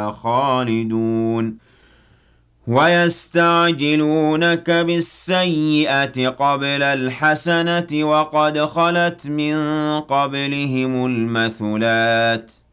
فيها خالدون ويستعجلونك بالسيئة قبل الحسنة وقد خلت من قبلهم المثلات